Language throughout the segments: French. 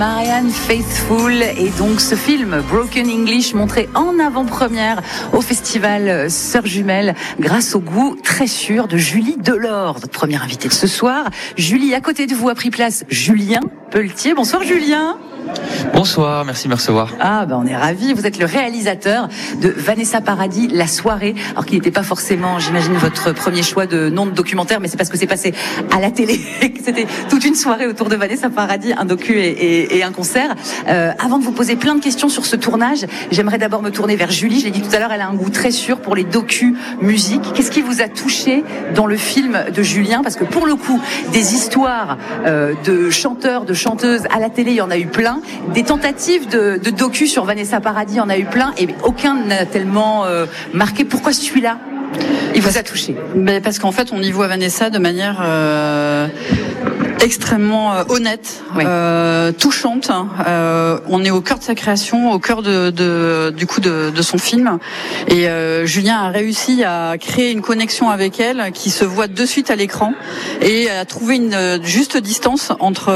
Marianne Faithfull, et donc ce film Broken English montré en avant-première au festival Sœurs Jumelles grâce au goût très sûr de Julie Delors, notre première invitée de ce soir. Julie, à côté de vous a pris place Julien Pelletier. Bonsoir Julien. Bonsoir, merci de me recevoir. On est ravis. Vous êtes le réalisateur de Vanessa Paradis, La Soirée. Alors qu'il n'était pas forcément, j'imagine, votre premier choix de nom de documentaire, mais c'est parce que c'est passé à la télé et que c'était toute une soirée autour de Vanessa Paradis, un docu et un concert. Avant de vous poser plein de questions sur ce tournage, j'aimerais d'abord me tourner vers Julie. Je l'ai dit tout à l'heure, elle a un goût très sûr pour les docus musique. Qu'est-ce qui vous a touché dans le film de Julien? Parce que pour le coup, des histoires de chanteurs, de chanteuses à la télé, il y en a eu plein. Des tentatives de docu sur Vanessa Paradis, il y en a eu plein, et aucun n'a tellement marqué. Pourquoi celui-là, il vous a touché? Parce qu'en fait, on y voit Vanessa de manière extrêmement honnête, oui. Touchante. On est au cœur de sa création, au cœur de son film. Et Julien a réussi à créer une connexion avec elle qui se voit de suite à l'écran et à trouver une juste distance entre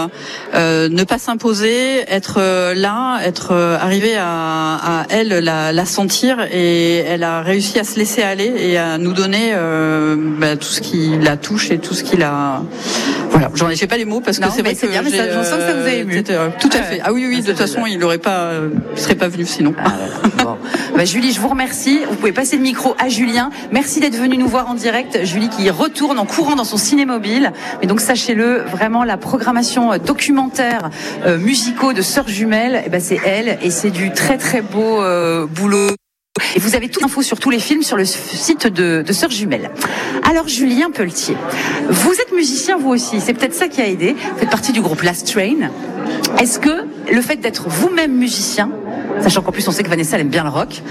ne pas s'imposer, être là, être arrivé à elle la sentir, et elle a réussi à se laisser aller et à nous donner tout ce qui la touche et tout ce qui la... Voilà, j'en ai pas les mots parce que c'est vrai que bien, mais je sens que ça vous a ému. Tout à fait. Ah oui, de toute façon, il serait pas venu sinon. Julie, je vous remercie. Vous pouvez passer le micro à Julien. Merci d'être venu nous voir en direct. Julie qui retourne en courant dans son cinémobile. Mais donc sachez-le, vraiment la programmation documentaire musicaux de Sœurs Jumelles, c'est elle, et c'est du très très beau boulot. Et vous avez toute l'info sur tous les films sur le site de Sœurs Jumelles. Alors Julien Pelletier, vous êtes musicien vous aussi, c'est peut-être ça qui a aidé. Vous faites partie du groupe Last Train. Est-ce que le fait d'être vous-même musicien, sachant qu'en plus on sait que Vanessa elle aime bien le rock,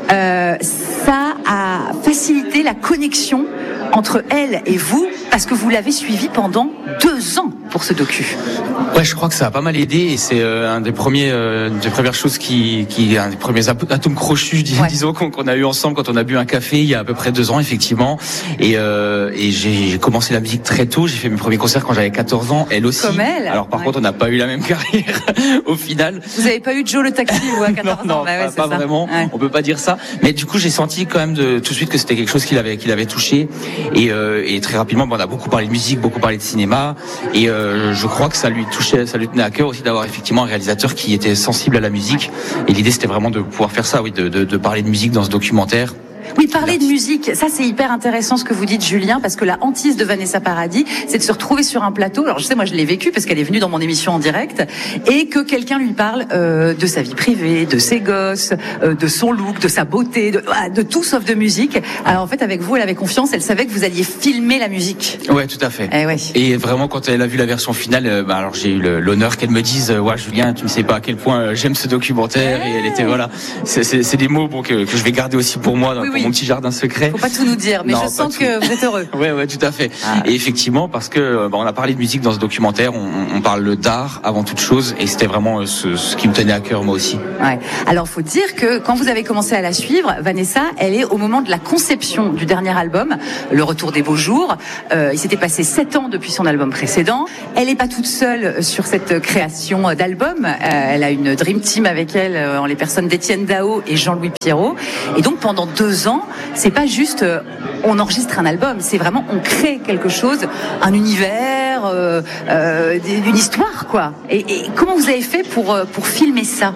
ça a facilité la connexion entre elle et vous, parce que vous l'avez suivi pendant 2 ans pour ce docu? Ouais, je crois que ça a pas mal aidé, et c'est une des premières choses un des premiers atomes crochus, disons, qu'on a eu ensemble quand on a bu un café il y a à peu près 2 ans, effectivement. Et j'ai commencé la musique très tôt. J'ai fait mes premiers concerts quand j'avais 14 ans, elle aussi. Comme elle. Alors par contre, on n'a pas eu la même carrière au final. Vous avez pas eu Joe le taxi, vous, à 14 ans? Non, pas vraiment. Ouais. On peut pas dire ça. Mais du coup, j'ai senti quand même tout de suite que c'était quelque chose qui l'avait touché. Et très rapidement, on a beaucoup parlé de musique, beaucoup parlé de cinéma, et je crois que ça lui tenait à cœur aussi d'avoir effectivement un réalisateur qui était sensible à la musique. Et l'idée, c'était vraiment de pouvoir faire ça, oui, de parler de musique dans ce documentaire. Oui, parler de musique, ça c'est hyper intéressant ce que vous dites Julien, parce que la hantise de Vanessa Paradis, c'est de se retrouver sur un plateau. Alors je sais, moi je l'ai vécu parce qu'elle est venue dans mon émission en direct, et que quelqu'un lui parle de sa vie privée, de ses gosses, de son look, de sa beauté, de tout sauf de musique. Alors en fait, avec vous, elle avait confiance, elle savait que vous alliez filmer la musique. Ouais, tout à fait. Et vraiment, quand elle a vu la version finale, alors j'ai eu l'honneur qu'elle me dise ouais Julien, tu ne sais pas à quel point j'aime ce documentaire. Et elle était, voilà, c'est des mots que je vais garder aussi pour moi, pour mon petit jardin secret. Faut pas tout nous dire, mais je sens que vous êtes heureux. Ouais, tout à fait. Et effectivement, parce que on a parlé de musique dans ce documentaire, on parle d'art avant toute chose, et c'était vraiment ce qui me tenait à cœur moi aussi. Ouais. Alors faut dire que quand vous avez commencé à la suivre, Vanessa, elle est au moment de la conception du dernier album, Le Retour des Beaux Jours. Il s'était passé 7 ans depuis son album précédent. Elle est pas toute seule sur cette création d'album. Elle a une dream team avec elle, en les personnes d'Étienne Dao et Jean-Louis Pierrot. Et donc pendant 2 ans, c'est pas juste on enregistre un album, c'est vraiment on crée quelque chose, un univers, une histoire, quoi. Et comment vous avez fait pour filmer ça?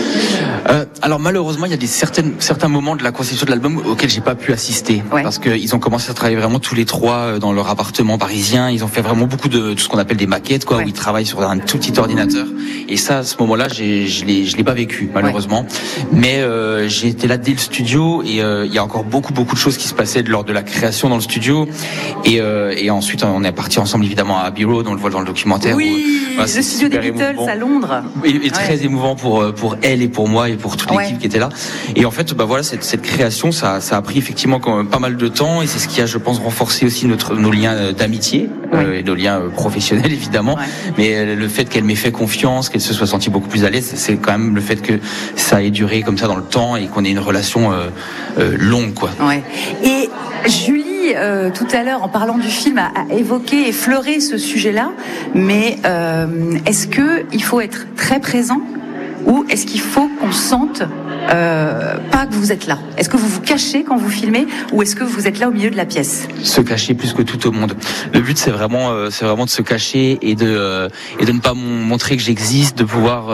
Alors malheureusement, il y a certains moments de la conception de l'album auxquels j'ai pas pu assister, parce qu'ils ont commencé à travailler vraiment tous les 3 dans leur appartement parisien. Ils ont fait vraiment beaucoup de tout ce qu'on appelle des maquettes, où ils travaillent sur un tout petit ordinateur. Et ça, à ce moment-là, je l'ai pas vécu malheureusement. Mais j'ai été là dès le studio, et il y a encore beaucoup de choses qui se passaient lors de la création dans le studio. Et ensuite, on est parti ensemble évidemment à Abbey Road, on le voit dans le documentaire. Oui, le studio des Beatles à Londres. Et très émouvant pour elle et pour moi et pour toute l'équipe qui était là. Et en fait, voilà, cette création, ça a pris effectivement quand même pas mal de temps, et c'est ce qui a, je pense, renforcé aussi nos liens d'amitié, et nos liens professionnels évidemment. Mais le fait qu'elle m'ait fait confiance, qu'elle se soit sentie beaucoup plus à l'aise, c'est quand même le fait que ça ait duré comme ça dans le temps et qu'on ait une relation longue, quoi. Et Julie, tout à l'heure, en parlant du film, a évoqué, effleuré ce sujet-là, mais est-ce qu'il faut être très présent ou est-ce qu'il faut qu'on sente pas que vous êtes là? Est-ce que vous vous cachez quand vous filmez ou est-ce que vous être là au milieu de la pièce? Se cacher plus que tout au monde. Le but c'est vraiment de se cacher et de ne pas montrer que j'existe, de pouvoir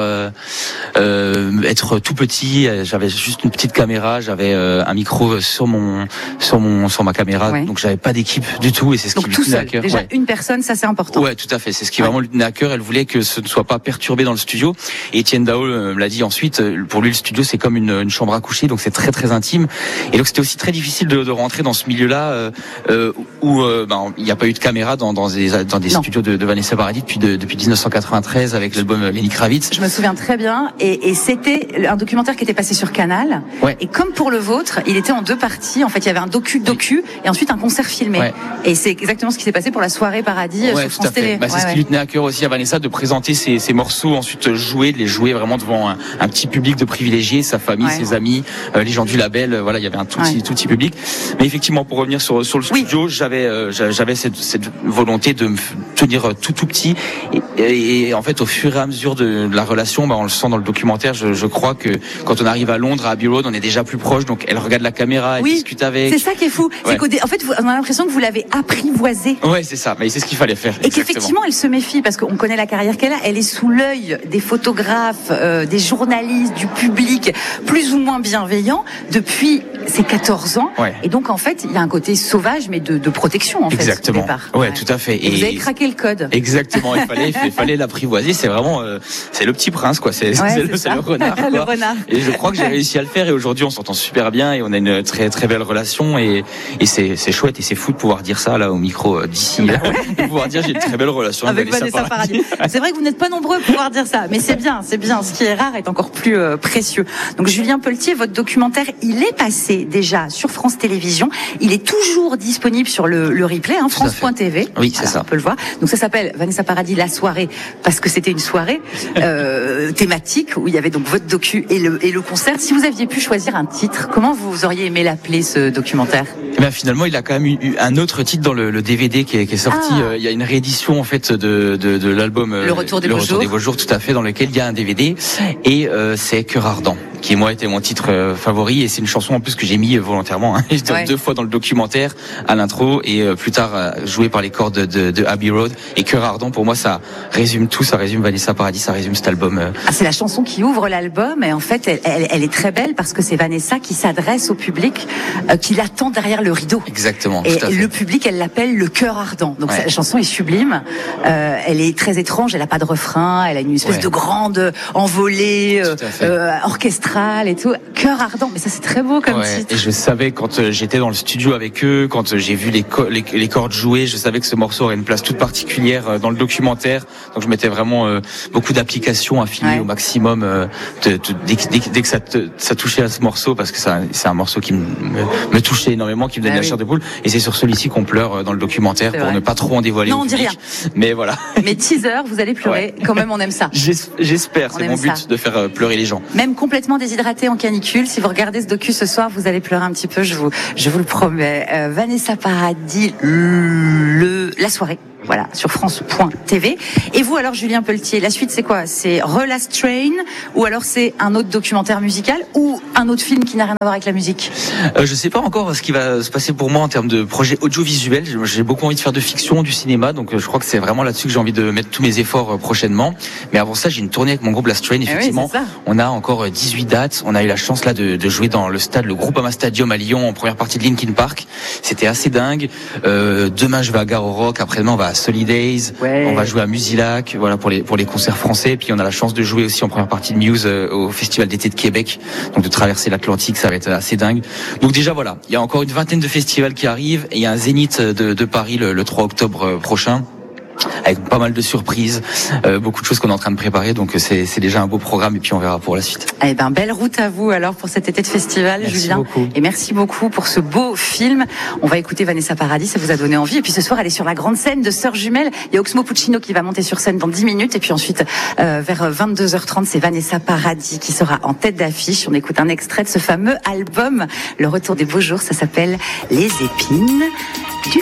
être tout petit. J'avais juste une petite caméra, j'avais un micro sur ma caméra, ouais. Donc j'avais pas d'équipe du tout et c'est ce qui lui tenait à cœur. Déjà une personne, ça c'est important. Ouais, tout à fait. C'est ce qui vraiment lui tenait à cœur. Elle voulait que ce ne soit pas perturbé dans le studio. Et Etienne Dao me l'a dit ensuite. Pour lui, le studio c'est comme une chambre à coucher, donc c'est très très intime. Et donc c'était aussi très difficile de rentrer dans ce milieu-là où il n'y a pas eu de caméra dans des studios de Vanessa Paradis depuis 1993 avec l'album Lenny Kravitz. Je me souviens très bien. Et c'était un documentaire qui était passé sur Canal. Ouais. Et comme pour le vôtre, il était en 2 parties. En fait, il y avait un docu et ensuite un concert filmé. Ouais. Et c'est exactement ce qui s'est passé pour la soirée Paradis sur France Télé. C'est ce qui lui tenait à cœur aussi à Vanessa, de présenter ses morceaux, ensuite de les jouer vraiment devant un petit public de privilégiés, sa famille, ses amis, les gens du label. Voilà, il y avait un tout petit public. Mais effectivement, pour revenir sur le studio, j'avais cette volonté de me tenir tout petit. Et en fait, au fur et à mesure de la relation, on le sent dans le documentaire. Je crois que quand on arrive à Londres, à Abbey Road, on est déjà plus proche. Donc, elle regarde la caméra, elle discute avec. C'est ça qui est fou. C'est qu'en fait, on a l'impression que vous l'avez apprivoisée. Ouais, c'est ça. Mais c'est ce qu'il fallait faire. Et qu'effectivement, elle se méfie parce qu'on connaît la carrière qu'elle a. Elle est sous l'œil des photographes, des journalistes, du public, plus ou moins bienveillant depuis ses 14 ans. Ouais. Et donc, en fait, il y a un côté sauvage, mais de protection, en fait. Exactement. Au départ. Ouais, tout à fait. Et vous avez craqué le code. Exactement. Il fallait l'apprivoiser. C'est vraiment, c'est le petit prince, quoi. C'est le renard, quoi. Le renard. Et je crois que j'ai réussi à le faire. Et aujourd'hui, on s'entend super bien et on a une très très belle relation. Et c'est chouette et c'est fou de pouvoir dire ça là au micro d'ici. De pouvoir dire j'ai une très belle relation avec Vanessa Paradis. C'est vrai que vous n'êtes pas nombreux à pouvoir dire ça, mais c'est bien. Ce qui est rare est encore plus précieux. Donc Julien Pelletier, votre documentaire, il est passé déjà sur France Télévisions. Il est toujours disponible sur le replay, France.tv. Oui, c'est ça. On peut le voir. Donc ça s'appelle Vanessa Paradis, la soirée, parce que c'était une soirée thématique où il y avait donc votre docu et le concert. Si vous aviez pu choisir un titre, comment vous auriez aimé l'appeler, ce documentaire? Finalement, il a quand même eu un autre titre dans le DVD qui est sorti. Il y a une réédition en fait de l'album Le Retour des Beaux Jours, tout à fait, dans lequel il y a un DVD et c'est Cœur ardent qui moi était mon titre favori et c'est une chanson en plus que j'ai mis volontairement 2 fois dans le documentaire à l'intro et plus tard jouée par les cordes de Abbey Road. Et Cœur ardent, pour moi, ça résume tout, ça résume Vanessa Paradis, ça résume cet album. C'est la chanson qui ouvre l'album et en fait elle est très belle parce que c'est Vanessa qui s'adresse au public qui l'attend derrière le rideau. Exactement. Et le public, elle l'appelle le Cœur ardent. Donc la chanson est sublime. Elle est très étrange, elle a pas de refrain, elle a une espèce de grande envolée orchestrale et tout. Cœur ardent, mais ça c'est très beau comme titre. Et je savais quand j'étais dans le studio avec eux, quand j'ai vu les cordes jouer, je savais que ce morceau aurait une place toute particulière dans le documentaire. Donc je mettais vraiment beaucoup d'applications à filmer au maximum dès que ça touchait à ce morceau, parce que c'est un morceau qui me touchait énormément, qui me donnait la chair de poule. Et c'est sur celui-ci qu'on pleure dans le documentaire pour ne pas trop en dévoiler. Non, on dit rien. Mais voilà. Mais teaser, vous allez pleurer. Quand même, on aime ça. J'espère. C'est mon but de faire pleurer les gens. Même complètement déshydraté en canicule. Si vous regardez ce docu ce soir, vous allez pleurer un petit peu. Je vous le promets. Vanessa Paradis, la soirée. Voilà, sur France.tv. Et vous alors, Julien Pelletier, la suite c'est quoi? C'est Relast Train ou alors c'est un autre documentaire musical ou un autre film qui n'a rien à voir avec la musique? Je sais pas encore ce qui va se passer pour moi en termes de projet audiovisuel. J'ai beaucoup envie de faire de fiction, du cinéma, donc je crois que c'est vraiment là-dessus que j'ai envie de mettre tous mes efforts prochainement. Mais avant ça, j'ai une tournée avec mon groupe Last Train. Effectivement, on a encore 18 dates. On a eu la chance là de jouer dans le stade, le Groupama Stadium à Lyon en première partie de Linkin Park. C'était assez dingue. Demain, je vais à Gare au Rock. Après-demain, on va à Solidays, on va jouer à Musilac, voilà pour les concerts français. Et puis on a la chance de jouer aussi en première partie de Muse au Festival d'été de Québec, donc de traverser l'Atlantique, ça va être assez dingue. Donc déjà voilà, il y a encore une vingtaine de festivals qui arrivent et il y a un Zénith de Paris le 3 octobre prochain. avec pas mal de surprises, beaucoup de choses qu'on est en train de préparer. Donc c'est déjà un beau programme et puis on verra pour la suite. Eh ben, belle route à vous alors pour cet été de festival, merci Julien. Beaucoup. Et merci beaucoup pour ce beau film. On va écouter Vanessa Paradis, ça vous a donné envie. Et puis ce soir, elle est sur la grande scène de Sœurs Jumelles. Il y a Oxmo Puccino qui va monter sur scène dans 10 minutes. Et puis ensuite, vers 22h30, c'est Vanessa Paradis qui sera en tête d'affiche. On écoute un extrait de ce fameux album, Le Retour des Beaux Jours. Ça s'appelle Les Épines du